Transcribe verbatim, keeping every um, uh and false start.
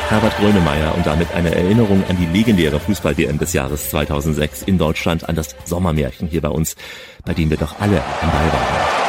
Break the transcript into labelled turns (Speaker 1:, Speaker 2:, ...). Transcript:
Speaker 1: Herbert Grönemeyer und damit eine Erinnerung an die legendäre Fußball-W M des Jahres zweitausendsechs in Deutschland, an das Sommermärchen hier bei uns, bei dem wir doch alle am Ball waren.